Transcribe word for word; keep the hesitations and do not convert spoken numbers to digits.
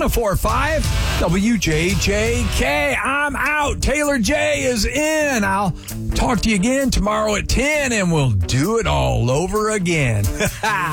oh four point five W J J K. I'm out. Taylor J is in. I'll talk to you again tomorrow at ten, and we'll do it all over again.